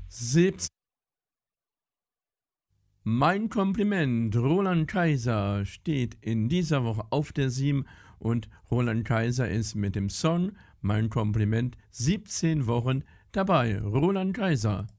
17. Mein Kompliment, Roland Kaiser steht in dieser Woche auf der 7 und Roland Kaiser ist mit dem Song Mein Kompliment 17 Wochen dabei. Roland Kaiser.